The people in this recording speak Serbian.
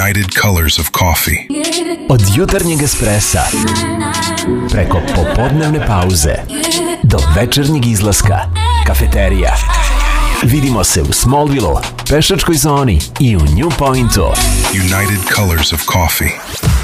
United Colors of Coffee. Od jutarnjeg espressa, preko popodnevne pauze, do večernjeg izlaska, kafeterija. Vidimo se u Smallville, pešačkoj zoni i u New Pointu. United Colors of Coffee.